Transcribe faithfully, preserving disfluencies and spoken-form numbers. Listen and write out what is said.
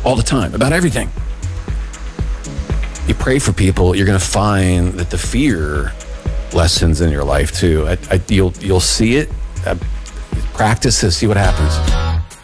all the time about everything. You pray for people, you're going to find that the fear lessens in your life too. I, I, you'll you'll see it. Uh, practice this, see what happens.